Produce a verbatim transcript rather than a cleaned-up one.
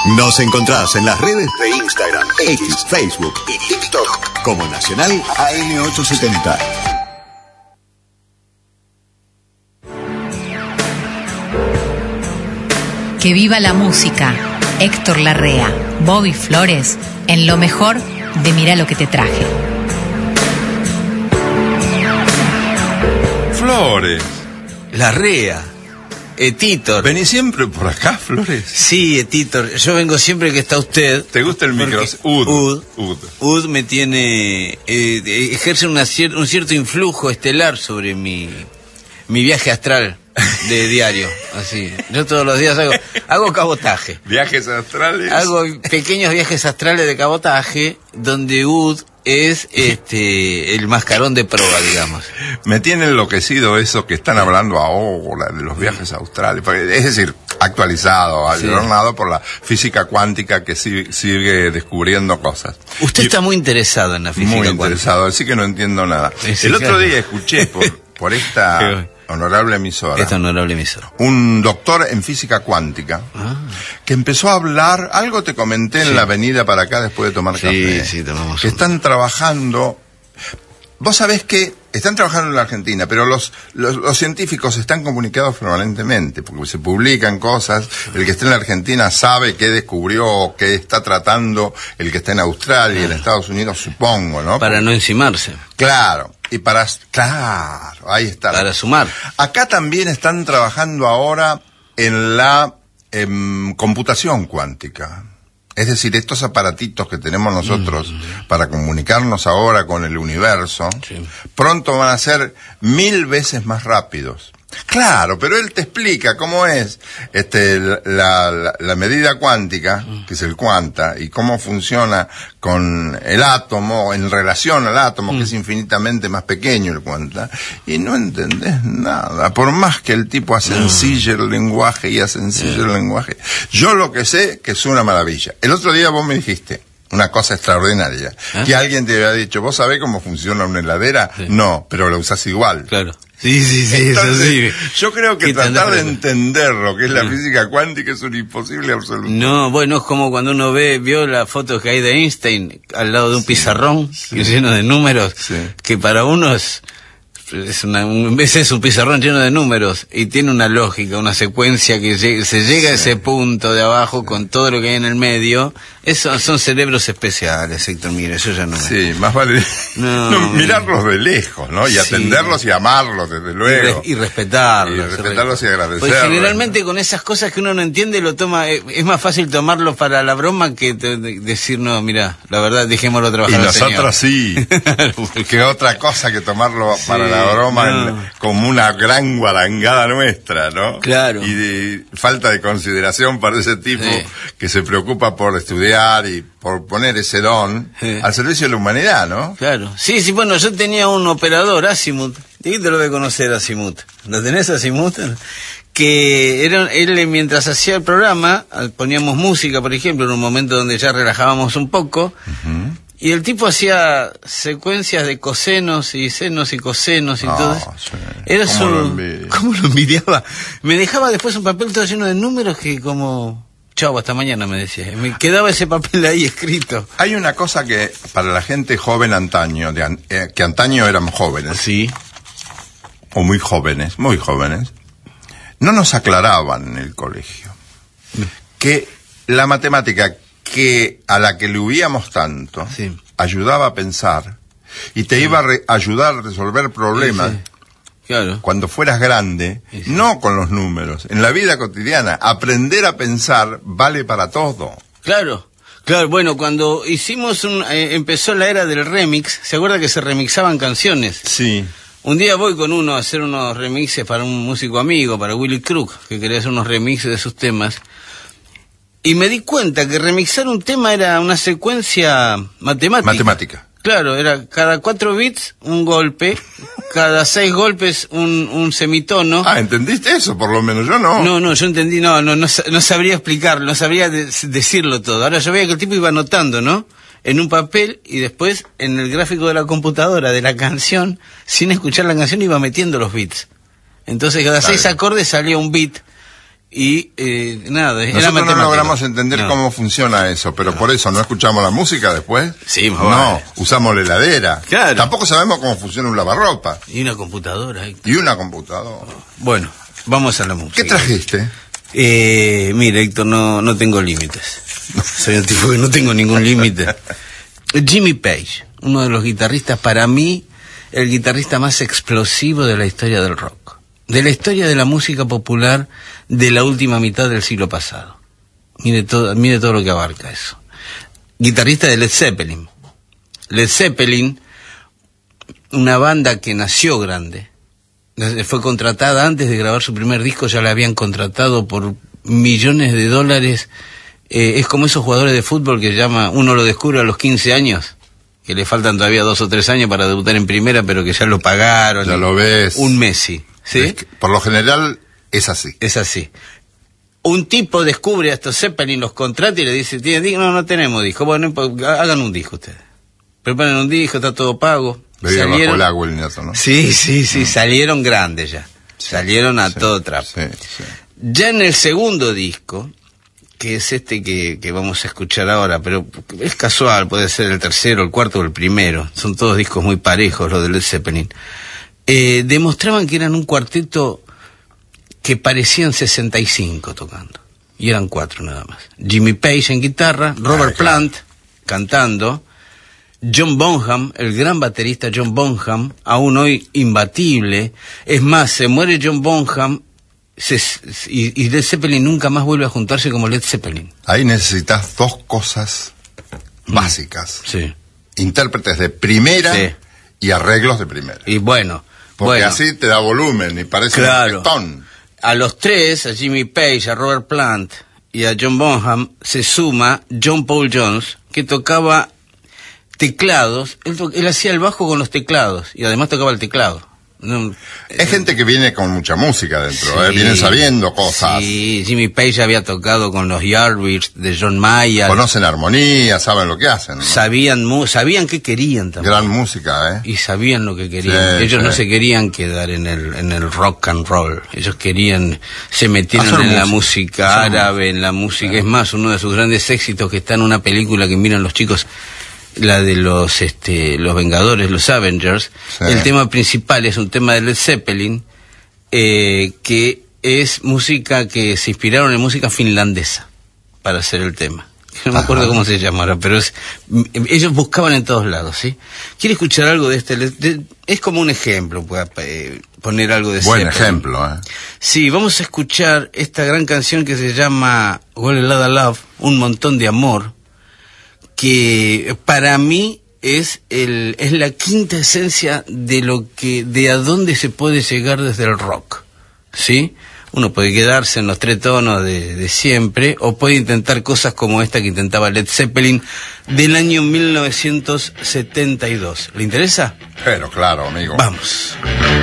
Nos encontrás en las redes de Instagram, X, Facebook y TikTok como Nacional A M ochocientos setenta. Que viva la música. Héctor Larrea, Bobby Flores, en lo mejor de Mirá lo que te traje. Flores. Larrea. Etitor. ¿Venís siempre por acá, Flores? Sí, Etitor. Yo vengo siempre que está usted. ¿Te gusta el micro? Ud. Ud. Ud. Ud me tiene... Eh, ejerce una cier- un cierto influjo estelar sobre mi, mi viaje astral de diario. Así. Yo todos los días hago, hago cabotaje. ¿Viajes astrales? Hago pequeños viajes astrales de cabotaje donde Ud es este el mascarón de proa, digamos. Me tiene enloquecido eso que están hablando ahora de los viajes astrales, es decir, actualizado, adornado sí. por la física cuántica que sigue, sigue descubriendo cosas. Usted y, está muy interesado en la física muy cuántica. Muy interesado, así que no entiendo nada. Sí, El claro. otro día escuché por, por esta honorable emisora, esta honorable emisora, un doctor en física cuántica ah. que empezó a hablar, algo te comenté sí. en la avenida para acá después de tomar sí, café, sí, tomamos que un... están trabajando, vos sabés que están trabajando en la Argentina, pero los, los, los científicos están comunicados permanentemente, porque se publican cosas, el que está en la Argentina sabe qué descubrió, qué está tratando el que está en Australia y ah. en Estados Unidos, supongo, ¿no? Para porque, no encimarse. Claro. Y para, claro, ahí está. Para sumar. Acá también están trabajando ahora en la en computación cuántica. Es decir, estos aparatitos que tenemos nosotros mm. para comunicarnos ahora con el universo, sí. pronto van a ser mil veces más rápidos. Claro, pero él te explica cómo es este la, la, la medida cuántica, que es el cuanta, y cómo funciona con el átomo, en relación al átomo, mm. que es infinitamente más pequeño el cuanta, y no entendés nada, por más que el tipo asencille el lenguaje y asencille el lenguaje. Yo lo que sé que es una maravilla. El otro día vos me dijiste una cosa extraordinaria, ¿eh? Que alguien te había dicho, ¿vos sabés cómo funciona una heladera? Sí. No, pero la usás igual. Claro. Sí, sí, sí, Entonces, eso sí. Yo creo que tratar de entender lo que es la física cuántica es un imposible absoluto. No, bueno, es como cuando uno ve, vio la foto que hay de Einstein al lado de un sí, pizarrón sí. lleno de números, sí. que para uno es, es una, un vez es un pizarrón lleno de números y tiene una lógica, una secuencia que llega, se llega sí. a ese punto de abajo sí. con todo lo que hay en el medio. Eso son cerebros especiales, Héctor, mire, yo ya no me... Sí, más vale no, no, mirarlos de lejos, ¿no? Y sí. atenderlos y amarlos, desde luego. Y, re, y respetarlos. Y respetarlos y agradecerlos. Pues generalmente con esas cosas que uno no entiende, lo toma, es más fácil tomarlo para la broma que te, de, decir, no, mira, la verdad, dejémoslo trabajar. Y nosotros sí. Que otra cosa que tomarlo sí, para la broma no. en, como una gran guarangada nuestra, ¿no? Claro. Y de falta de consideración para ese tipo sí. que se preocupa por estudiar y por poner ese don sí. al servicio de la humanidad, ¿no? Claro. Sí, sí, bueno, yo tenía un operador, Asimut, y te lo voy a conocer, Asimut. ¿Lo tenés, Asimut? Que era, él mientras hacía el programa, poníamos música, por ejemplo, en un momento donde ya relajábamos un poco, uh-huh. y el tipo hacía secuencias de cosenos y senos y cosenos y oh, todo eso. Sí. Era ¿Cómo su... lo envidia? ¿Cómo lo envidiaba? Me dejaba después un papel todo lleno de números que como... Chau, hasta mañana, me decía. Me quedaba ese papel ahí escrito. Hay una cosa que para la gente joven antaño, de an, eh, que antaño éramos jóvenes. Sí. O muy jóvenes, muy jóvenes. No nos aclaraban en el colegio. Mm. Que la matemática, que a la que le huíamos tanto, sí. ayudaba a pensar y te sí. iba a re- ayudar a resolver problemas. Sí, sí. Claro. Cuando fueras grande, sí, sí. no con los números, en la vida cotidiana, aprender a pensar vale para todo. Claro, claro, bueno, cuando hicimos un, eh, empezó la era del remix, ¿se acuerda que se remixaban canciones? Sí. Un día voy con uno a hacer unos remixes para un músico amigo, para Willy Crook, que quería hacer unos remixes de sus temas, y me di cuenta que remixar un tema era una secuencia matemática. Matemática. Claro, era cada cuatro bits un golpe, cada seis golpes un, un semitono. Ah, ¿entendiste eso? Por lo menos yo no. No, no, yo entendí, no, no, no, no sabría explicarlo, no sabría de, decirlo todo. Ahora yo veía que el tipo iba anotando, ¿no? En un papel y después en el gráfico de la computadora de la canción, sin escuchar la canción, iba metiendo los bits. Entonces cada seis acordes salía un bit. y eh, nada, era Nosotros no logramos entender no. cómo funciona eso, pero no. por eso no escuchamos la música después. Sí, no, vale. usamos la heladera. Claro. Tampoco sabemos cómo funciona un lavarropa. Y una computadora. Héctor. Y una computadora. Bueno, vamos a la música. ¿Qué trajiste? Eh, mire, Héctor, no, no tengo límites. Soy un tipo que no tengo ningún límite. Jimmy Page, uno de los guitarristas, para mí, el guitarrista más explosivo de la historia del rock. De la historia de la música popular de la última mitad del siglo pasado. Mire todo, mire todo lo que abarca eso. Guitarrista de Led Zeppelin. Led Zeppelin, una banda que nació grande, fue contratada antes de grabar su primer disco, ya la habían contratado por millones de dólares. Eh, es como esos jugadores de fútbol que llama, uno lo descubre a los quince años, que le faltan todavía dos o tres años para debutar en primera, pero que ya lo pagaron. Ya lo ves. Un Messi. ¿Sí? Es que, por lo general es así. Es así. Un tipo descubre a estos Zeppelin, los contrata y le dice, ¿tiene no, no tenemos disco. Bueno, hagan un disco ustedes. Preparen un disco, está todo pago. Bebían bajo el agua el nieto, ¿no? Sí, sí, sí, mm. salieron grandes ya. Sí, salieron a sí, todo trapo. Sí, sí. Ya en el segundo disco, que es este que, que vamos a escuchar ahora, pero es casual, puede ser el tercero, el cuarto o el primero. Son todos discos muy parejos, los de Led Zeppelin. Eh, demostraban que eran un cuarteto que parecían sesenta y cinco tocando, y eran cuatro nada más. Jimmy Page en guitarra, Robert ah, claro. Plant cantando, John Bonham, el gran baterista John Bonham, aún hoy imbatible. Es más, se muere John Bonham se, y, y Led Zeppelin nunca más vuelve a juntarse como Led Zeppelin. Ahí necesitas dos cosas básicas. Sí. Intérpretes de primera sí. y arreglos de primera. Y bueno... Porque bueno, así te da volumen y parece claro, un pestón. A los tres, a Jimmy Page, a Robert Plant y a John Bonham, se suma John Paul Jones, que tocaba teclados. Él, to él hacía el bajo con los teclados y además tocaba el teclado. No, es eh, gente que viene con mucha música dentro, sí, eh, vienen sabiendo cosas. Sí, Jimmy Page había tocado con los Yardbirds de John Mayer. Conocen armonía, saben lo que hacen, ¿no? Sabían, sabían qué querían también. Gran música, ¿eh? Y sabían lo que querían. Sí, Ellos sí. no se querían quedar en el, en el rock and roll. Ellos querían, se metieron en música. la música Hacer árabe, música. en la música. Sí. Es más, uno de sus grandes éxitos que está en una película que miran los chicos, la de los este los Vengadores, los Avengers, sí. el tema principal es un tema de Led Zeppelin, eh, que es música que se inspiraron en música finlandesa para hacer el tema. No me acuerdo Ajá. cómo se llamara, pero es, ellos buscaban en todos lados, ¿sí? ¿Quiere escuchar algo de este? De, es como un ejemplo, pueda eh, poner algo de Buen Zeppelin. ejemplo, ¿eh? Sí, vamos a escuchar esta gran canción que se llama Well a Lot of Love, un montón de amor, que para mí es el es la quinta esencia de lo que de a dónde se puede llegar desde el rock, ¿sí? Uno puede quedarse en los tres tonos de, de siempre o puede intentar cosas como esta que intentaba Led Zeppelin del año mil novecientos setenta y dos. ¿Le interesa? Pero claro, amigo. Vamos.